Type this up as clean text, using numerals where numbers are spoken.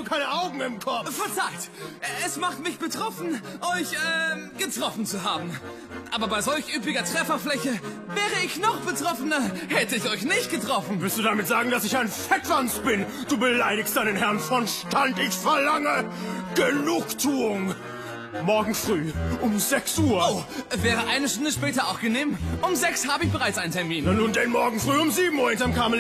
du keine Augen im Kopf? Verzeiht! Es macht mich betroffen, euch, getroffen zu haben. Aber bei solch üppiger Trefferfläche wäre ich noch betroffener, hätte ich euch nicht getroffen. Willst du damit sagen, dass ich ein Fettwanz bin? Du beleidigst deinen Herrn von Stand. Ich verlange Genugtuung. Morgen früh um 6 Uhr. Oh, wäre eine Stunde später auch genehm? Um 6 habe ich bereits einen Termin. Na nun denn morgen früh um 7 Uhr hinterm Karmel.